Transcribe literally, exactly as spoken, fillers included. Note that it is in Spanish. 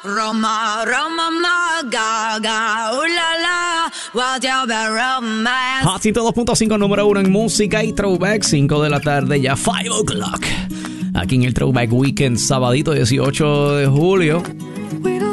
Roma, Roma, ma, gaga, uh, la, la, whatever romance. Hot ciento dos punto cinco, número uno en música y throwback, cinco de la tarde, ya five o'clock. Aquí en el Throwback Weekend, sabadito dieciocho de julio.